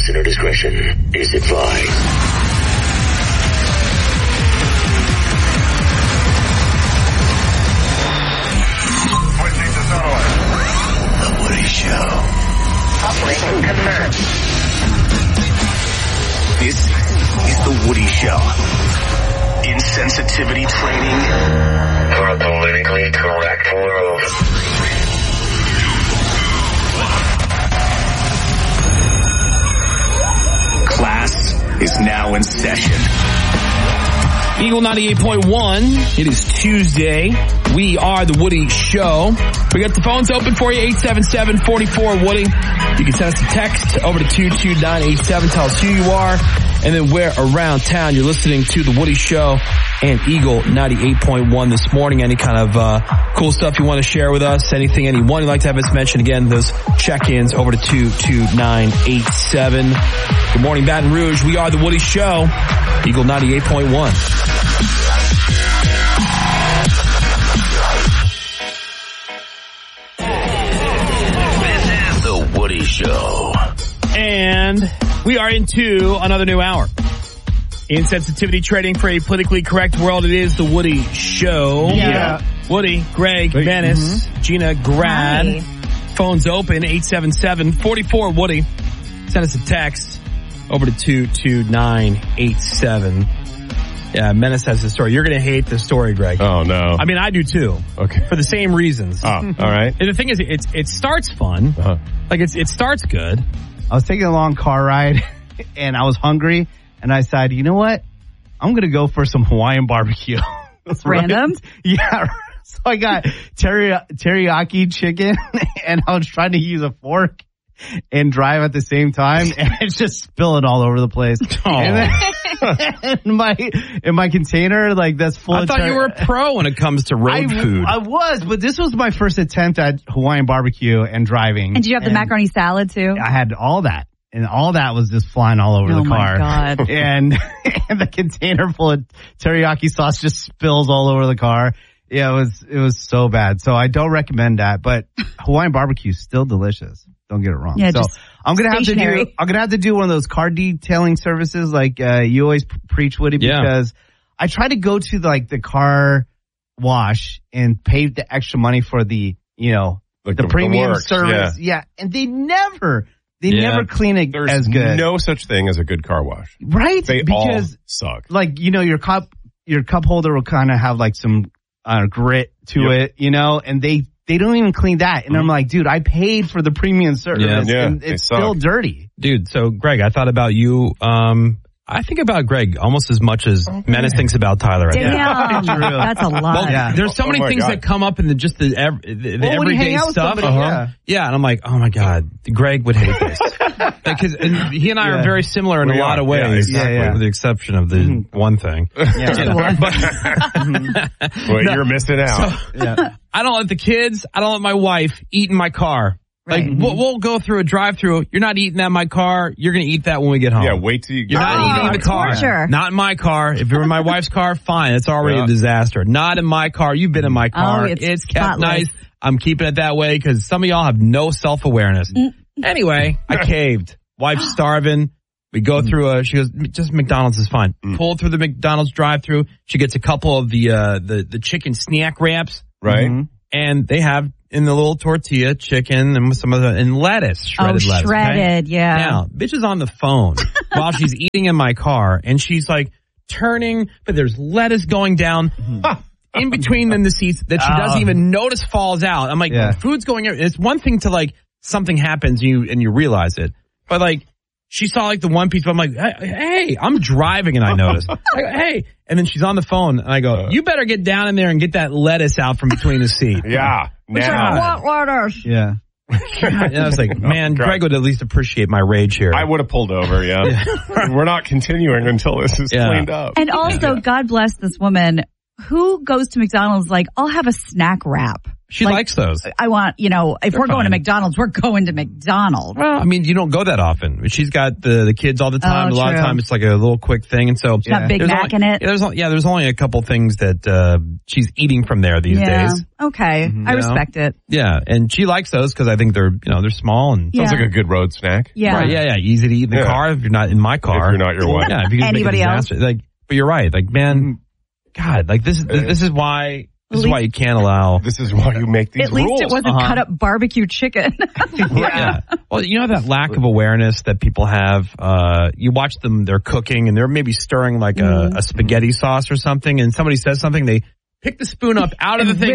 Listener discretion is advised. Switching to satellite. The Woody Show. Operation confirmed. This is The Woody Show. Insensitivity training for a politically correct world. Class is now in session. Eagle 98.1. It is Tuesday. We are The Woody Show. We got the phones open for you, 877-44-WOODY. You can send us a text over to 22987. Tell us who you are and then where around town you're listening to The Woody Show and Eagle 98.1 this morning. Any kind of cool stuff you want to share with us, anything, anyone you'd like to have us mention, again, those check-ins over to 22987. Good morning, Baton Rouge. We are The Woody Show, Eagle 98.1. Woody Show. And we are into another new hour. Insensitivity trading for a politically correct world. It is The Woody Show. Yeah. Woody, Greg, Menace, Gina, Grad. Hi. Phones open, 877-44-WOODY. Send us a text over to 22987. Yeah, Menace has the story. You're going to hate the story, Greg. Oh, no. I mean, I do too. Okay. For the same reasons. Oh, all right. And the thing is, it starts fun. Uh-huh. Like, it starts good. I was taking a long car ride and I was hungry and I decided, you know what? I'm going to go for some Hawaiian barbecue. That's random? Yeah. So I got teriyaki chicken and I was trying to use a fork and drive at the same time and it's just spilling all over the place. Oh. And in my container, like that's full I of thought you were a pro when it comes to road food. I was, but this was my first attempt at Hawaiian barbecue and driving. And did you have the macaroni salad too? I had all that. And all that was just flying all over the car. Oh my God. And the container full of teriyaki sauce just spills all over the car. Yeah, it was so bad. So I don't recommend that, but Hawaiian barbecue is still delicious. Don't get it wrong. Yeah, so just I'm gonna have to do one of those car detailing services like you always preach, Woody, because I try to go to the car wash and pay the extra money for the premium service. Yeah, and they never clean it as good. There's no such thing as a good car wash. Right? They because all suck. Your cup holder will kind of have some grit to it, and they don't even clean that. And I'm like, dude, I paid for the premium service and it's still dirty. Dude, so Greg, I thought about you. I think about Greg almost as much as Menace thinks about Tyler. Damn, that's a lot. Well, there's so many things that come up in the everyday stuff. Yeah, and I'm like, oh my God, Greg would hate this. Because he and I are very similar in a lot of ways, with the exception of the one thing. You're missing out. I don't let the kids, I don't let my wife eat in my car. Right. Like, we'll go through a drive-through. You're not eating that in my car. You're going to eat that when we get home. Yeah, wait till you get You're not eating in the car. Sure. Not in my car. If you're in my wife's car, fine. It's already a disaster. Not in my car. You've been in my car. It's kept nice. I'm keeping it that way because some of y'all have no self-awareness. Anyway, I caved. Wife's starving. We go through she goes, just McDonald's is fine. Pull through the McDonald's drive-through. She gets a couple of the chicken snack wraps. Right. Mm-hmm. And they have in the little tortilla chicken and some of and lettuce, shredded lettuce. Shredded, okay? yeah. Now, bitch is on the phone while she's eating in my car, and she's like turning, but there's lettuce going down in between them the seats that she doesn't even notice falls out. I'm like, food's going in. It's one thing to something happens and you realize it, but she saw the one piece, but I'm like, hey, I'm driving and I noticed. Hey. And then she's on the phone and I go, you better get down in there and get that lettuce out from between the seat. Yeah. Now. What lettuce? Yeah. And I was like, man, Greg would at least appreciate my rage here. I would have pulled over, We're not continuing until this is cleaned up. And also, God bless this woman who goes to McDonald's I'll have a snack wrap. She likes those. I want, if we're going to McDonald's, we're going to McDonald's. Well, I mean, you don't go that often. She's got the kids all the time. A lot of times it's like a little quick thing. And so. She's got Big Mac in it. There's only a couple things that she's eating from there these days. Okay. I respect it. Yeah. And she likes those because I think they're small and. Sounds like a good road snack. Yeah. Right, yeah. Easy to eat in the car if you're not in my car. If you're not your wife. Yeah. If you can Anybody make a else? disaster. But you're right. Man, God, this is why. This is why you can't allow. This is why you make these rules. At least it wasn't cut up barbecue chicken. Yeah. Well, that lack of awareness that people have. You watch them; they're cooking, and they're maybe stirring like a spaghetti sauce or something. And somebody says something, they pick the spoon up out of the thing.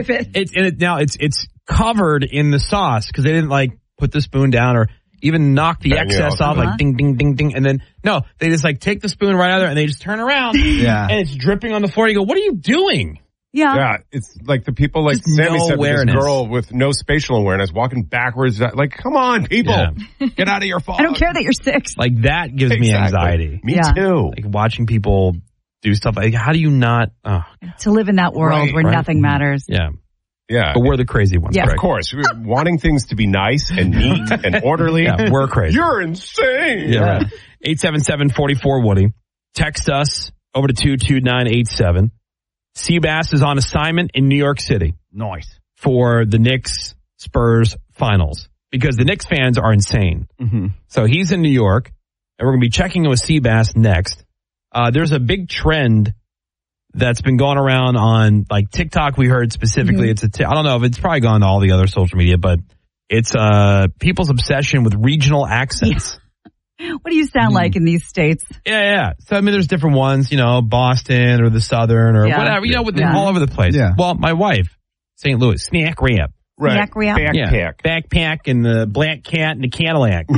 It's covered in the sauce because they didn't put the spoon down or even knock the excess off, ding, ding, ding, ding. And then, no, they just take the spoon right out of there and they just turn around. Yeah. And it's dripping on the floor. You go, what are you doing? Yeah, it's like the people like Just Sammy said, awareness. This girl with no spatial awareness walking backwards. Come on, people. Yeah. Get out of your phone. I don't care that you're 6. That gives me anxiety. Me too. Watching people do stuff. How do you not? To live in that world where nothing matters. Yeah. Yeah. But we're the crazy ones. Yeah. Of course. We're wanting things to be nice and neat and orderly. Yeah, we're crazy. You're insane. Yeah, right. 877-44-WOODY. Text us over to 22987. Seabass is on assignment in New York City. Nice. For the Knicks-Spurs finals. Because the Knicks fans are insane. Mm-hmm. So he's in New York, and we're going to be checking in with Seabass next. There's a big trend that's been going around on TikTok. We heard specifically I don't know if it's probably gone to all the other social media, but it's people's obsession with regional accents. What do you sound like in these states? Yeah. So, I mean, there's different ones, Boston or the Southern or whatever, all over the place. Yeah. Well, my wife, St. Louis, snack ramp. Right. Snack ramp? Backpack. Yeah. Backpack and the black cat and the Cadillac.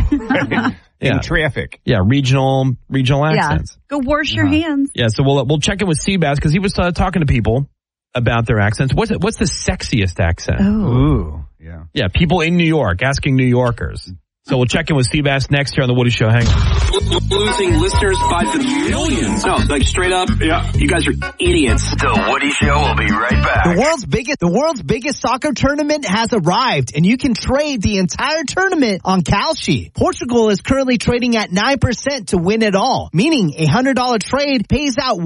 In traffic. Yeah, regional accents. Go wash your hands. Yeah, so we'll check in with Seabass because he was talking to people about their accents. What's the sexiest accent? Ooh. Yeah. Yeah, people in New York asking New Yorkers. So we'll check in with Seabass next here on The Woody Show. Hang on. Losing listeners by the millions. No, straight up, you guys are idiots. The Woody Show will be right back. The world's biggest soccer tournament has arrived, and you can trade the entire tournament on Kalshi. Portugal is currently trading at 9% to win it all, meaning a $100 trade pays out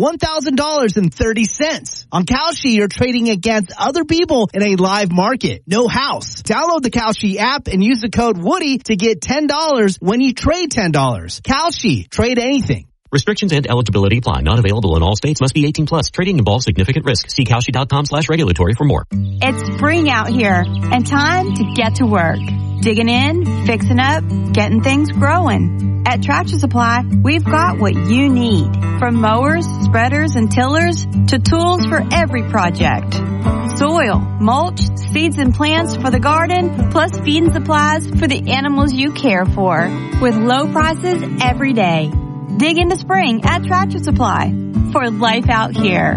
$1,000.30. On Kalshi, you're trading against other people in a live market. No house. Download the Kalshi app and use the code Woody to get $10 when you trade $10. Kalshi. Trade anything. Restrictions and eligibility apply. Not available in all states. Must be 18 plus. Trading involves significant risk. See Kalshi.com/regulatory for more. It's spring out here and time to get to work. Digging in, fixing up, getting things growing. At Tractor Supply, we've got what you need. From mowers, spreaders, and tillers to tools for every project. Soil, mulch, seeds and plants for the garden, plus feed and supplies for the animals you care for. With low prices every day. Dig into spring at Tractor Supply for life out here.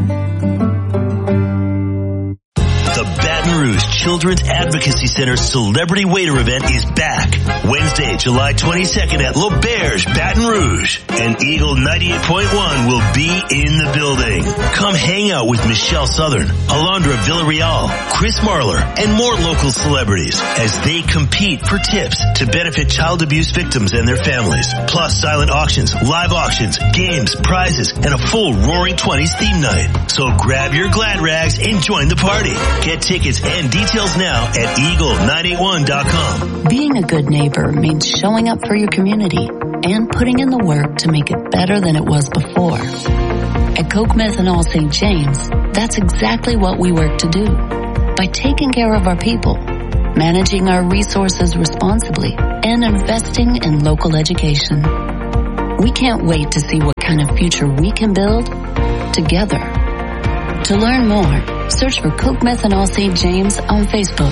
The Baton Rouge Children's Advocacy Center's Celebrity Waiter event is back. Wednesday, July 22nd at L'Auberge, Baton Rouge. And Eagle 98.1 will be in the building. Come hang out with Michelle Southern, Alondra Villarreal, Chris Marler, and more local celebrities as they compete for tips to benefit child abuse victims and their families. Plus silent auctions, live auctions, games, prizes, and a full Roaring 20s theme night. So grab your glad rags and join the party. Get tickets and details now at eagle981.com. Being a good neighbor means showing up for your community and putting in the work to make it better than it was before. At Coke Methanol St. James, that's exactly what we work to do. By taking care of our people, managing our resources responsibly, and investing in local education. We can't wait to see what kind of future we can build together. To learn more, search for Coke Methanol St. James on Facebook.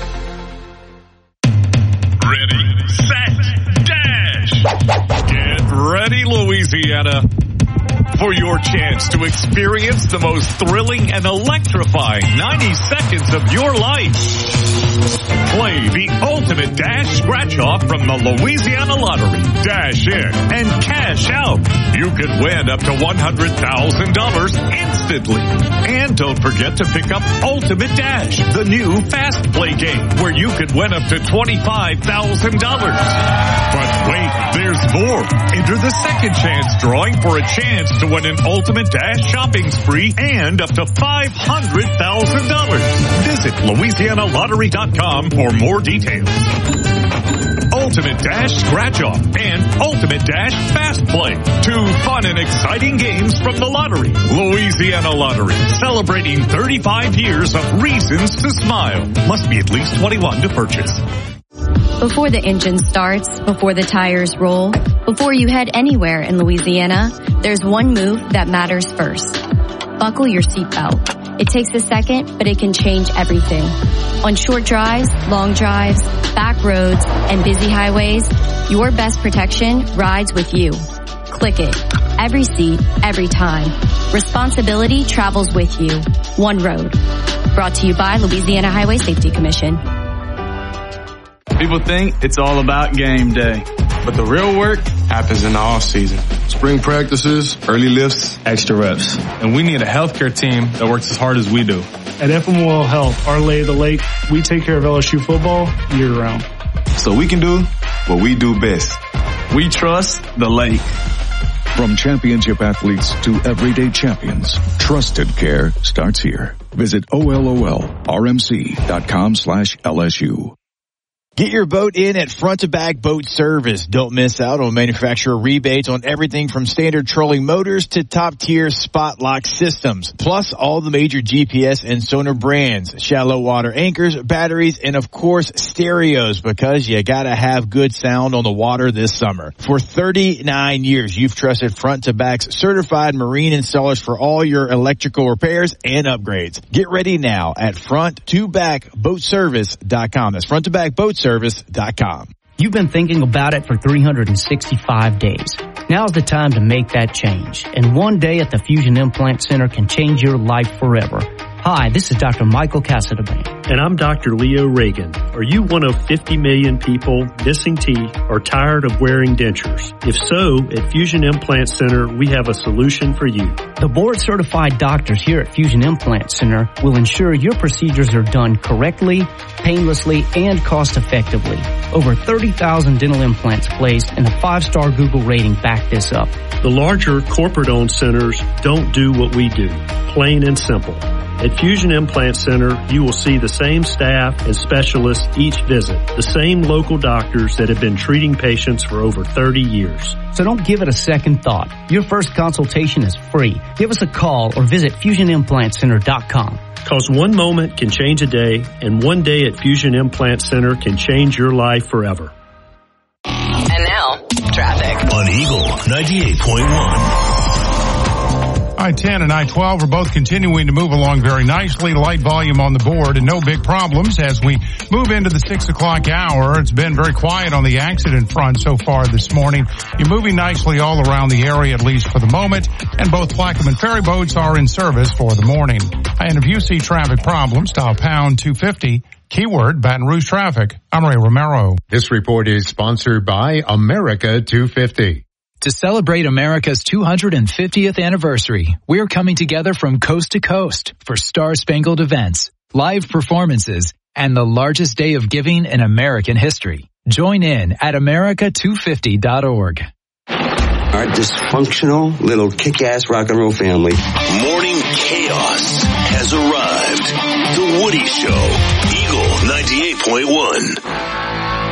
Ready, set, dash! Get ready, Louisiana, for your chance to experience the most thrilling and electrifying 90 seconds of your life. Play the ultimate Dash scratch-off from the Louisiana Lottery. Dash in and cash out. You could win up to $100,000 instantly. And don't forget to pick up Ultimate Dash, the new fast play game, where you could win up to $25,000. But wait, there's more. Enter the second chance drawing for a chance to win an Ultimate Dash shopping spree and up to $500,000. Visit LouisianaLottery.com for more details. Ultimate Dash Scratch-Off and Ultimate Dash Fast Play. 2 fun and exciting games from the lottery. Louisiana Lottery, celebrating 35 years of reasons to smile. Must be at least 21 to purchase. Before the engine starts, before the tires roll, before you head anywhere in Louisiana, there's one move that matters first. Buckle your seatbelt. It takes a second, but it can change everything. On short drives, long drives, back roads, and busy highways, your best protection rides with you. Click it. Every seat, every time. Responsibility travels with you. One road. Brought to you by Louisiana Highway Safety Commission. People think it's all about game day, but the real work happens in the off season. Spring practices, early lifts, extra reps. And we need a healthcare team that works as hard as we do. At FMOL Health, our lay of the lake, we take care of LSU football year round. So we can do what we do best. We trust the lake. From championship athletes to everyday champions, trusted care starts here. Visit OLOLRMC.com/LSU. Get your boat in at Front to Back Boat Service. Don't miss out on manufacturer rebates on everything from standard trolling motors to top-tier spot lock systems. Plus all the major GPS and sonar brands, shallow water anchors, batteries, and of course stereos, because you gotta have good sound on the water this summer. For 39 years, you've trusted Front to Back's certified marine installers for all your electrical repairs and upgrades. Get ready now at FrontToBackBoatService.com. That's FrontToBackBoatService.com. You've been thinking about it for 365 days. Now's the time to make that change. And one day at the Fusion Implant Center can change your life forever. Hi, this is Dr. Michael Casadabane. And I'm Dr. Leo Reagan. Are you one of 50 million people missing teeth or tired of wearing dentures? If so, at Fusion Implant Center, we have a solution for you. The board-certified doctors here at Fusion Implant Center will ensure your procedures are done correctly, painlessly, and cost-effectively. Over 30,000 dental implants placed, and a 5-star Google rating back this up. The larger corporate-owned centers don't do what we do, plain and simple. At Fusion Implant Center, you will see the same staff and specialists each visit, the same local doctors that have been treating patients for over 30 years. So don't give it a second thought. Your first consultation is free. Give us a call or visit FusionImplantCenter.com. Because one moment can change a day, and one day at Fusion Implant Center can change your life forever. And now, traffic. On Eagle 98.1. I-10 and I-12 are both continuing to move along very nicely. Light volume on the board and no big problems as we move into the 6 o'clock hour. It's been very quiet on the accident front so far this morning. You're moving nicely all around the area, at least for the moment, and both Plaquemine ferry boats are in service for the morning. And if you see traffic problems, dial pound 250. Keyword Baton Rouge traffic. I'm Ray Romero. This report is sponsored by America 250. To celebrate America's 250th anniversary, we're coming together from coast to coast for star-spangled events, live performances, and the largest day of giving in American history. Join in at America250.org. Our dysfunctional little kick-ass rock and roll family. Morning chaos has arrived. The Woody Show, Eagle 98.1.